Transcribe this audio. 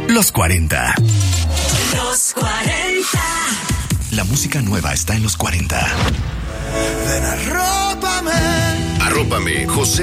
Los 40. Los 40. La música nueva está en los 40. Ven, arrópame. Arrópame, José